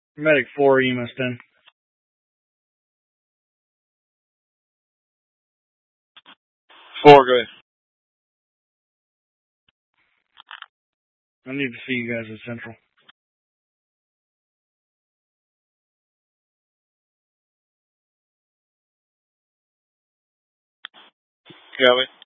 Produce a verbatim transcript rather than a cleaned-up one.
Medic four, E M S ten. Four, go ahead. I need to see you guys at Central. Copy.